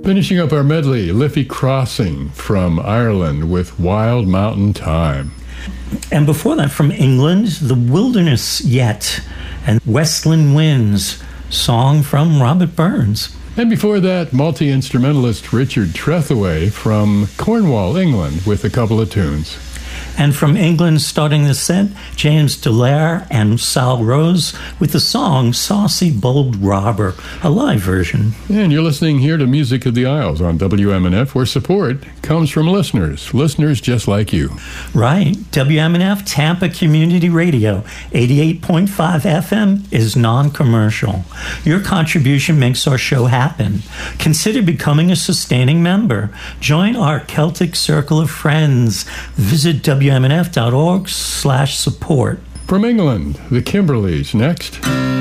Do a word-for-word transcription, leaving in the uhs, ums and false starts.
Finishing up our medley, Liffey Crossing from Ireland with Wild Mountain Thyme. And before that, from England, The Wilderness Yet and Westland Winds, song from Robert Burns. And before that, multi-instrumentalist Richard Trethewey from Cornwall, England, with a couple of tunes. And from England, starting the set, James Delaire and Sal Rose with the song Saucy Bold Robber, a live version. And you're listening here to Music of the Isles on W M N F, where support comes from listeners, listeners just like you. Right. W M N F Tampa Community Radio, eighty-eight point five F M is non-commercial. Your contribution makes our show happen. Consider becoming a sustaining member. Join our Celtic Circle of Friends. Visit W M N F dot org slash support. From England, the Kimberleys next.